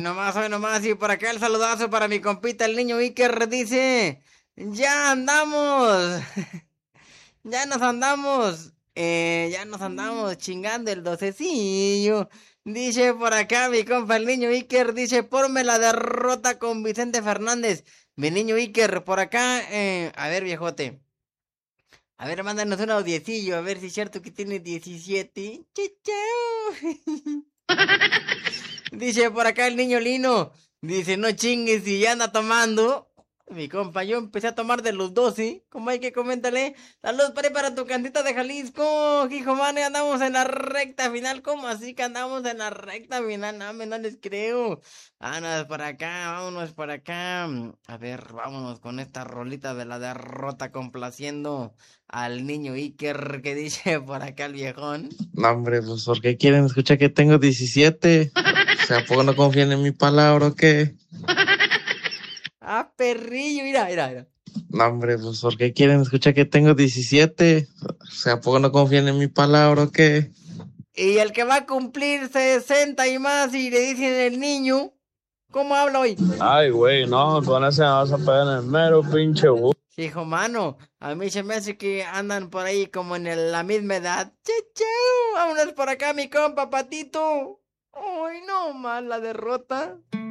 hoy nomás, y por acá el saludazo para mi compita, el niño Iker, dice, ya andamos, ya nos andamos chingando el docecillo. Dice por acá mi compa, el niño Iker, dice, ponme la derrota con Vicente Fernández. Mi niño Iker, por acá, a ver, viejote. A ver, mándanos un audiecillo, a ver si es cierto que tiene 17. Chau. Dice por acá el niño Lino. Dice, no chingues y ya anda tomando. Mi compa, yo empecé a tomar de los 12. Como hay que coméntale. Saludos para tu cantita de Jalisco. Hijo, mano, andamos en la recta final. ¿Cómo así que andamos en la recta final? No les creo. Vámonos por acá, vámonos por acá. A ver, vámonos con esta rolita de la derrota complaciendo al niño Iker que dice por acá el viejón. No, hombre, pues ¿por qué quieren escuchar que tengo 17? O sea, ¿a poco no confían en mi palabra o qué? Ah, perrillo, mira. No, hombre, pues ¿por qué quieren escuchar que tengo 17? O sea, ¿a poco no confían en mi palabra o qué? Y el que va a cumplir 60 y más y le dicen el niño, ¿cómo habla hoy? Ay, güey, no, con ese me vas a pegar en el mero pinche bus. Hijo mano, a mí se me hace que andan por ahí como en la misma edad. Chau, vámonos por acá, mi compa Patito. Ay, no más la derrota.